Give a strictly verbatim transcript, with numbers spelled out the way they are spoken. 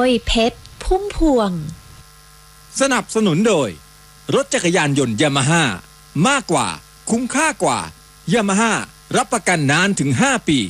ยเพชรพุ่มพวงสนับสนุนโดยรถจักรยานยนต์ยามาฮ่ามากกว่าคุ้มค่ากว่ายามาฮ่ารับประกันนานถึงห้าปี